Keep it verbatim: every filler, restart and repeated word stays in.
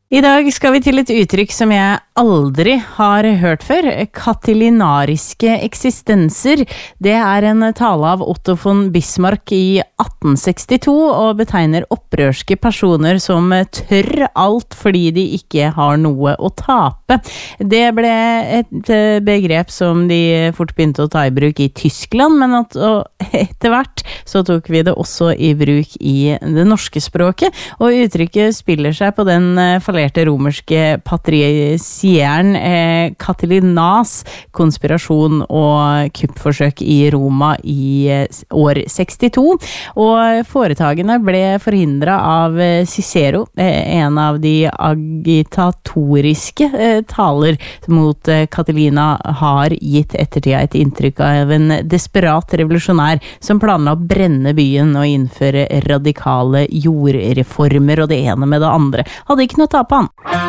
I dag skal vi til et uttrykk som jeg aldri har hørt før. Katilinariske eksistenser. Det er en tale av Otto von Bismarck i atten sekstito og betegner opprørske personer som tør alt fordi de ikke har noe å tape. Det ble et begrep som de fort begynte å ta i bruk i Tyskland, men at, etter hvert så tok vi det også i bruk i det norske språket, og uttrykket spiller seg på den fallerte romerske patricieren eh, Catilinas konspirasjon og kuppforsøk i Roma i eh, år sekstito, og foretagene ble forhindret av eh, Cicero, eh, en av de agitatoriske eh, taler mot eh, Catilina har gitt ettertida et inntrykk av en desperat revolusjonær som planla å brenne byen og innføre radikale jordreformer, og det ene med det andre. Hadde ikke noe å ta på han.